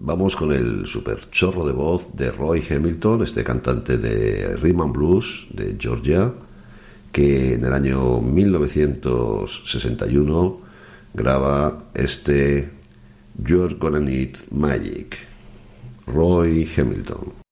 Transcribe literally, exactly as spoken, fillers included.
Vamos con el super chorro de voz de Roy Hamilton, este cantante de Rhythm and Blues de Georgia, que en el año mil novecientos sesenta y uno graba este You're Gonna Need Magic. Roy Hamilton.